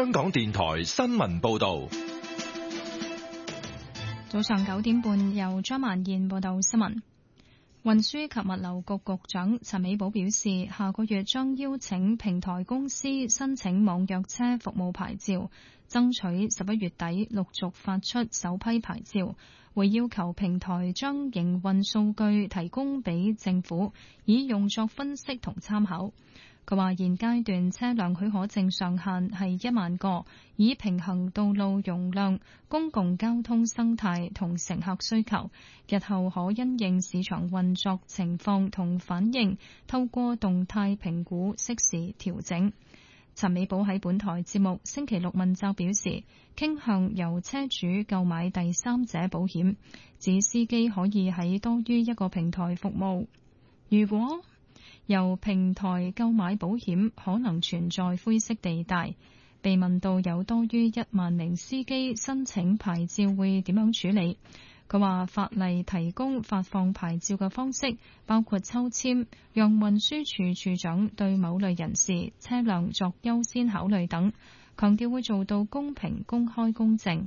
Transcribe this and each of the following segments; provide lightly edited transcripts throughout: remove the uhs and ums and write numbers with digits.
香港電台新聞報道。 早上9點半，由張曼燕報道新聞。運輸及物流局局長陳美寶表示，下個月將邀請平台公司申請網約車服務牌照，爭取11月底陸續發出首批牌照，會要求平台將營運數據提供俾政府，以用作分析同參考。佢話現階段車輛許可證上限係1萬個，以平衡道路容量、公共交通生態同乘客需求。日後可因應市場運作情況同反應，透過動態評估適時調整。陳美寶喺本台節目星期六問責表示，傾向由車主購買第三者保險，指司機可以喺多於一個平台服務。如果由平台購買保險可能存在灰色地帶。被問到有多於1萬名司機申請牌照會點樣處理，佢話法例提供發放牌照嘅方式，包括抽籤，讓運輸署署長對某類人士車輛作優先考慮等，強調會做到公平、公開、公正。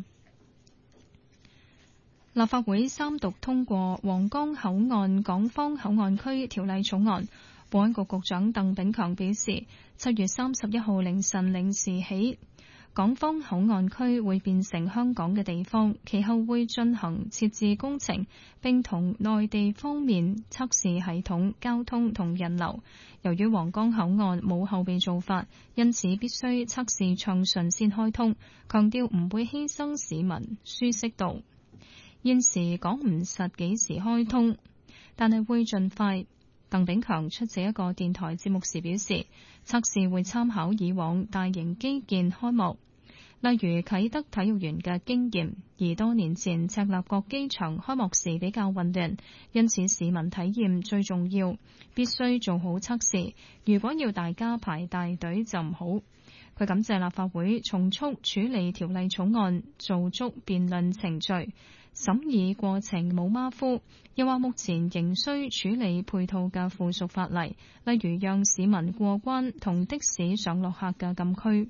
立法會三讀通過皇崗口岸港方口岸區條例草案。保安局局長鄧炳強表示，7月31號凌晨0時起，港方口岸區會變成香港嘅地方，其後會進行設置工程，並同內地方面測試系統、交通同人流。由於皇崗口岸冇後備做法，因此必須測試暢順先開通，強調唔會犧牲市民舒適度。現時講唔實幾時開通，但係會盡快。鄧炳強出席一個電台節目時表示，測試會參考以往大型基建開幕，例如啟德體育園嘅經驗，而多年前赤鱲角機場開幕時比較混亂，因此市民體驗最重要，必須做好測試。如果要大家排大隊就唔好。佢感謝立法會從速處理條例草案，做足辯論程序。審議過程冇馬虎，又話目前仍需處理配套嘅附屬法例，例如讓市民過關同的士上落客嘅禁區。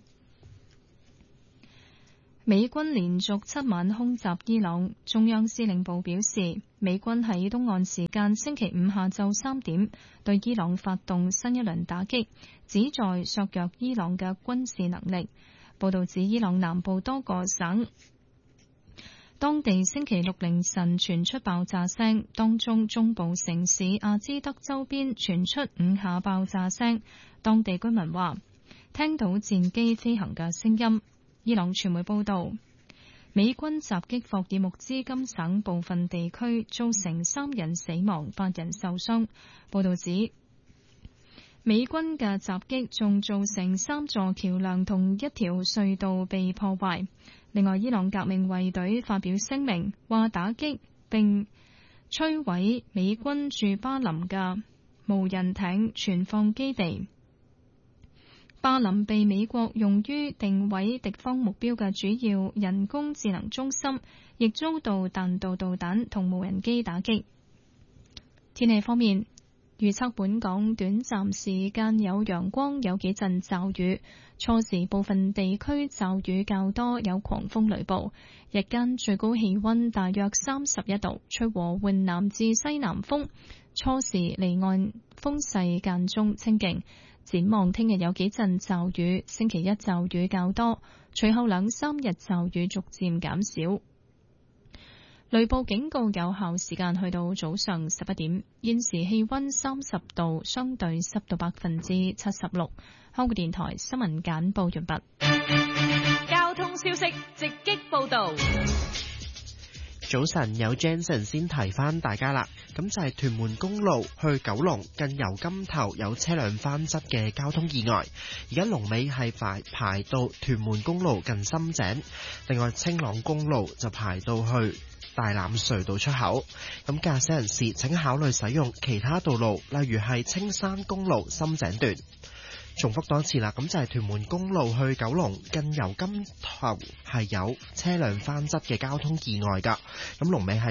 美軍連續7晚空襲伊朗，中央司令部表示，美軍喺東岸時間星期五下晝3點對伊朗發動新一輪打擊，旨在削弱伊朗嘅軍事能力。報道指伊朗南部多個省當地星期六凌晨傳出爆炸聲，當中中部城市阿茲德周邊傳出5下爆炸聲。當地居民話聽到戰機飛行嘅聲音。伊朗傳媒報道，美軍襲擊霍爾木茲金省部分地區，造成3人死亡、8人受傷。報道指，美軍嘅襲擊仲造成3座橋樑同1條隧道被破壞。另外，伊朗革命衛隊發表聲明，話打擊並摧毀美軍駐巴林嘅無人艇存放基地。巴林被美國用於定位敵方目標嘅主要人工智能中心，亦遭到彈道導彈同無人機打擊。天氣方面，預測本港短暫時間有陽光，有幾陣驟雨，初時部分地區驟雨較多，有狂風雷暴。日間最高氣溫大約31度，吹和緩南至西南風，初時離岸風勢間中清勁。展望聽日有幾陣驟雨，星期一驟雨較多，隨後2-3日驟雨逐漸減少。雷暴警告有效時間去到早上11點。現時氣溫30度，相對濕度76%。香港電台新聞簡報完畢。 交通消息直擊報道。 早晨，有 Jensen 先提翻大家啦。咁就係屯門公路去九龍近油柑頭有車輛翻側嘅交通意外，而家龍尾係排到屯門公路近深井。另外青朗公路就排到去大欖隧道出口。咁駕駛人士請考慮使用其他道路，例如係青山公路深井段。重複多次啦，咁就係屯門公路去九龍近油柑頭係有車輛翻側嘅交通意外㗎。咁龍尾係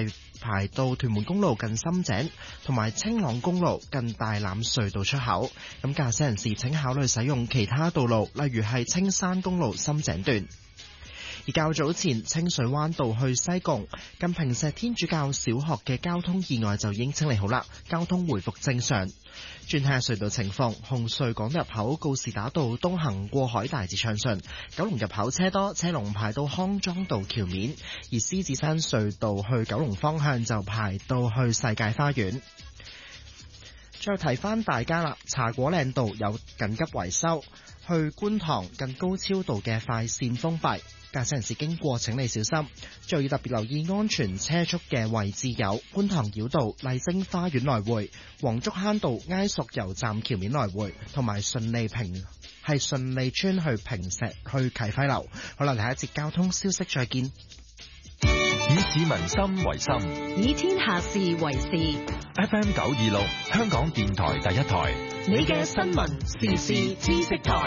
排到屯門公路近深井，同埋青朗公路近大欖隧道出口。咁駕駛人士請考慮使用其他道路，例如係青山公路深井段。而較早前清水灣道去西貢近坪石天主教小學嘅交通意外就已經清理好啦，交通回復正常。轉睇下隧道情況，紅隧港入口告士打道東行過海大致暢順，九龍入口車多，車龍排到康莊道橋面，而獅子山隧道去九龍方向就排到去世界花園。再提翻大家啦，茶果嶺道有緊急維修，去觀塘近高超道嘅快線封閉，駕駛人士經過請你小心。最要特別留意安全車速嘅位置有觀塘繞道麗晶花園來回、黃竹坑道埃索油站橋面來回，同埋順利村去坪石去啟輝樓。好啦，下一節交通消息再見。 以市民心為心， 以天下事為事。 FM 926，香港電台第一台， 你嘅新聞時事知識台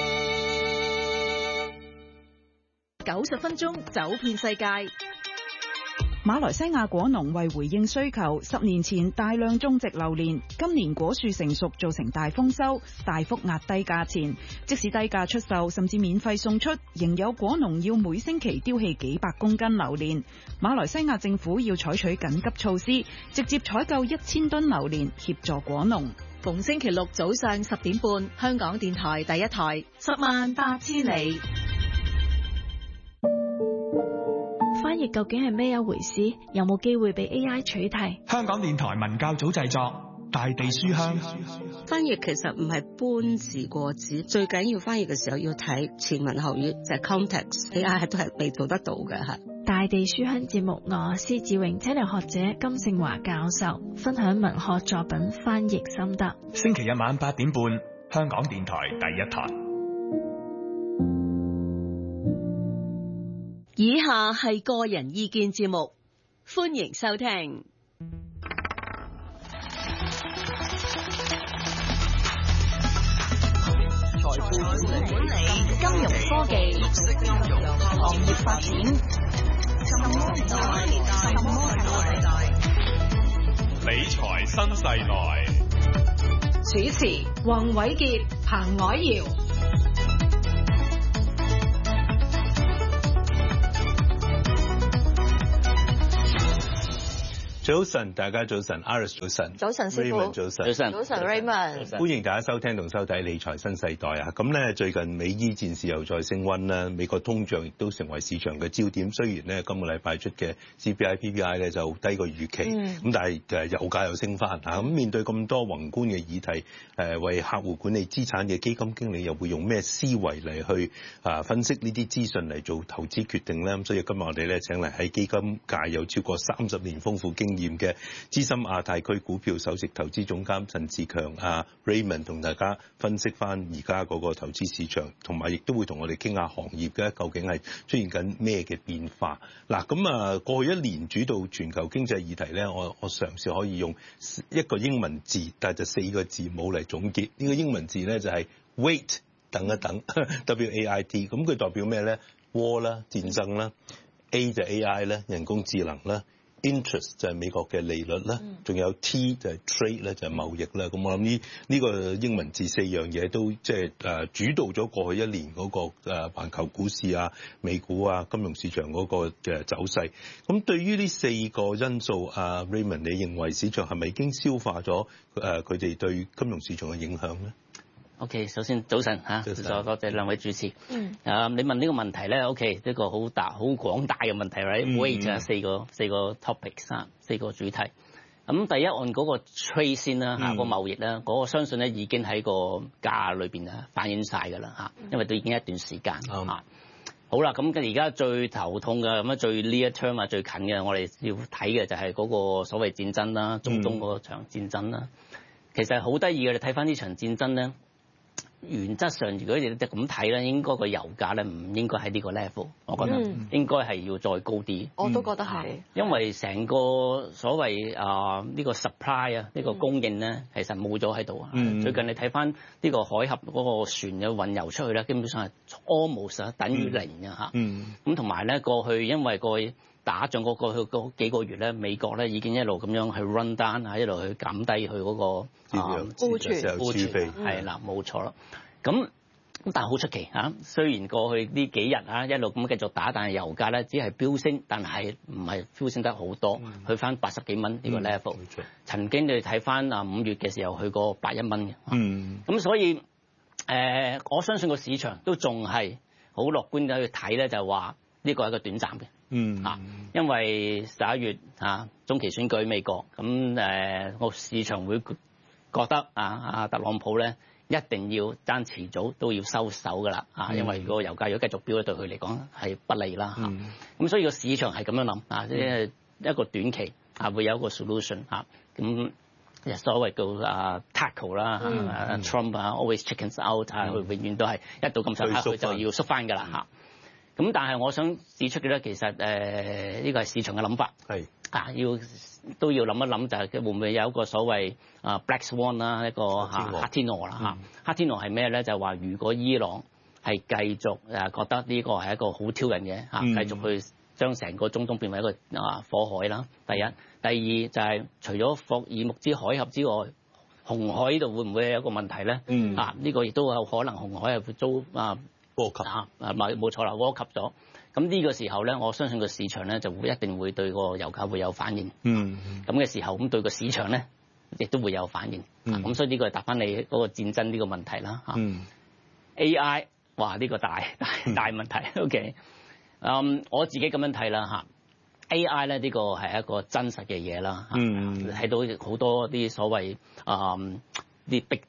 ，90分鐘走遍世界。 馬來西亞果農為回應需求，10年前大量種植榴蓮，今年果樹成熟造成大豐收，大幅壓低價錢。即使低價出售，甚至免費送出，仍有果農要每星期丟棄幾百公斤榴蓮。馬來西亞政府要採取緊急措施，直接採購1000噸榴蓮協助果農。 逢星期六早上10點半，香港電台第一台，108000里。 翻譯究竟係咩一回事？有冇機會被 AI 取替？ 香港電台文教組製作《大地書香》。 翻譯其實唔係搬字過紙，最緊要翻譯嘅時候要睇前文後語，就係 context。AI 都係未做得到嘅嚇。 大地書香節目，我施志榮請嚟學者金聖華教授分享文學作品翻譯心得。 星期日晚8點半，香港電台第一台。 以下係個人意見節目，歡迎收聽。財富管理、金融科技、行業發展，什麼年代？ 理財新世代。 主持：黃偉傑、彭藹瑤。 早晨，大家早晨 ，Iris 早晨， 早晨師傅 Raymond 早晨， 早晨 Raymond， 歡迎大家收聽同收睇理財新世代啊！咁咧最近美伊戰事又再升溫啦，美國通脹亦都成為市場嘅焦點。雖然咧今個禮拜出嘅 CPI、PPI 咧就低過預期，咁但係油價又升翻嚇。咁面對咁多宏觀嘅議題，為客戶管理資產嘅基金經理又會用咩思維嚟去分析呢啲資訊嚟做投資決定咧？咁所以今日我哋咧請嚟喺基金界有超過30年豐富經驗嘅資深亞太區股票首席投資總監陳志強Raymond 同大家分析翻而家嗰個投資市場，同埋亦都會同我哋傾下行業嘅究竟係出現緊咩嘅變化。嗱，咁過去一年主導全球經濟議題咧，我嘗試可以用一個英文字，但係就4個字母嚟總結。呢個英文字咧就係 wait 等一等WAIT， 咁佢代表咩咧？War 啦，戰爭啦 ，A 就 AI 啦，人工智能啦。Interest 就係美國嘅利率啦，仲有 T 就係 trade 咧，就係貿易啦。咁我諗呢個英文字4樣嘢都即係主導咗過去一年嗰個環球股市啊、美股啊、金融市場嗰個嘅走勢。咁對於呢4個因素，Raymond 你認為市場係咪已經消化咗佢哋對金融市場嘅影響咧 ？OK， 首先早晨嚇，多謝兩位主持。你問呢個問題咧 ，OK， 呢個好廣大嘅問題 ，right？Wait 就係四個 topics 4個主題。咁第一按嗰個 trade 先啦嚇，個貿易啦，嗰個相信咧已經喺個價裏邊反映晒㗎啦嚇，因為都已經一段時間嚇。好啦，咁而家最頭痛嘅咁最 near term 最近嘅，我哋要睇嘅就係嗰個所謂戰爭啦，中東嗰場戰爭啦。其實好得意嘅，你睇翻呢場戰爭咧。 原則上，如果你咁睇咧，應該個油價咧唔應該喺呢個 level， 我覺得應該係要再高啲。 我都覺得係， 因為成個所謂呢個 supply 啊，呢個供應咧，其實冇咗喺度啊。最近你睇翻呢個海峽嗰個船嘅運油出去咧，基本上係 almost 等於零嘅嚇。咁同埋咧，過去因為個打仗過去嗰幾個月咧，美國咧已經一路咁樣去 run down 啊，一路去減低佢嗰個庫存， 係啦，冇錯啦。咁但係好出奇嚇，雖然過去呢幾日啊一路咁繼續打，但係油價咧只係飆升，但係唔係飆升得好多，去翻80幾蚊呢個 level。曾經你睇翻5月嘅時候去過81蚊嘅。咁所以我相信個市場都仲係好樂觀嘅去睇咧，就係話呢個係一個短暫嘅。因為11月中期選舉美國，咁個市場會覺得特朗普咧一定要爭遲早都要收手㗎啦因為個油價如果繼續飆咧，對佢嚟講係不利啦咁所以個市場係咁樣諗即係一個短期會有一個 solution 咁所謂叫tackle 啦Trump always chickens out 佢永遠都係一到咁上下佢就要縮翻㗎啦咁但係我想指出嘅咧，其實呢個係市場嘅諗法，都要諗一諗，就係會唔會有一個所謂Black Swan 啦，一個黑天鵝啦黑天鵝係咩咧？就係話如果伊朗係繼續覺得呢個係一個好挑釁嘅繼續去將成個中東變為一個火海啦。第一，第二就係除咗霍爾木茲海峽之外，紅海呢度會唔會有一個問題咧？呢個亦都有可能紅海係會遭波及冇錯啦，波及咗。咁呢個時候咧，我相信個市場咧就會一定會對個油價會有反應。咁嘅時候，咁對個市場咧亦都會有反應。咁所以呢個係答翻你嗰個戰爭呢個問題啦。AI 哇呢個大問題。OK，我自己咁樣睇啦AI 咧呢個係一個真實嘅嘢啦。睇到好多啲所謂啲 big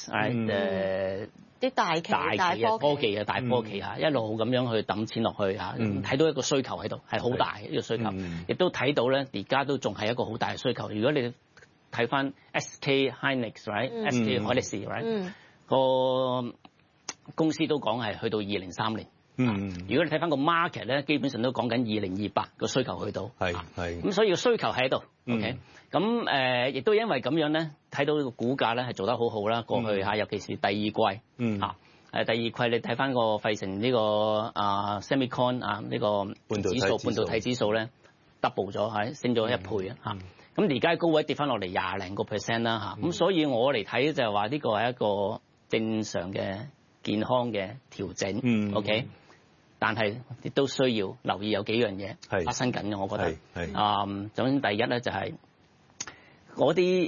tech 啲大企大科技大科技一路咁樣去抌錢落去睇到一個需求喺度，係好大一個需求，亦都睇到咧而家都仲係一個好大嘅需求。如果你睇翻 SK Hynix，SK Hynix，個公司都講係去到2030。如果你睇翻個 market 咧，基本上都講緊2028個需求去到。咁所以個需求喺度。OK，咁亦都因為咁樣咧，睇到呢個股價咧係做得好好啦。過去尤其是第二季第二季你睇翻個費城呢個Semicon 呢個半導體指數咧 double 咗升咗1倍咁而家高位跌翻落嚟20零個%啦咁所以我嚟睇就係話呢個係一個正常嘅健康嘅調整。OK，但係亦都需要留意有幾樣嘢發生緊嘅，我覺得。首先第一咧就係嗰啲